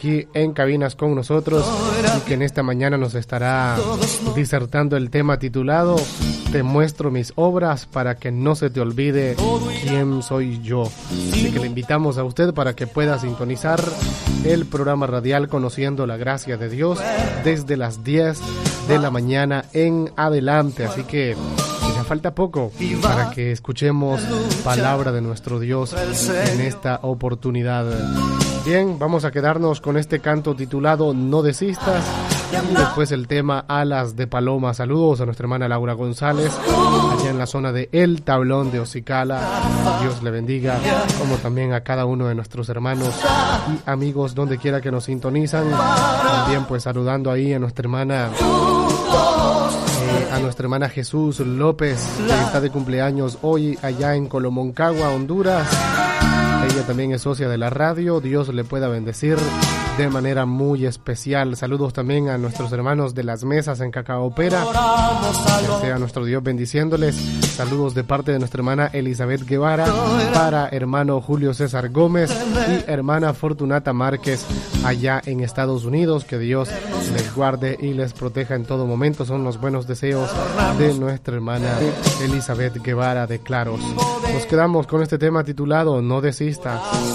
aquí en cabinas con nosotros y que en esta mañana nos estará disertando el tema titulado Te muestro mis obras para que no se te olvide quién soy yo. Así que le invitamos a usted para que pueda sintonizar el programa radial Conociendo la Gracia de Dios desde las 10 de la mañana en adelante. Así que ya falta poco para que escuchemos palabra de nuestro Dios en esta oportunidad. Bien, vamos a quedarnos con este canto titulado No desistas y después el tema Alas de Paloma. Saludos a nuestra hermana Laura González allá en la zona de El Tablón de Ocicala. Dios le bendiga, como también a cada uno de nuestros hermanos y amigos donde quiera que nos sintonizan. También pues saludando ahí a nuestra hermana Jesús López, que está de cumpleaños hoy allá en Colomoncagua, Honduras. Ella también es socia de la radio. Dios le pueda bendecir de manera muy especial. Saludos también a nuestros hermanos de las mesas en Cacaopera. Que sea nuestro Dios bendiciéndoles. Saludos de parte de nuestra hermana Elizabeth Guevara para hermano Julio César Gómez y hermana Fortunata Márquez allá en Estados Unidos. Que Dios les guarde y les proteja en todo momento. Son los buenos deseos de nuestra hermana Elizabeth Guevara de Claros. Nos quedamos con este tema titulado No desistas.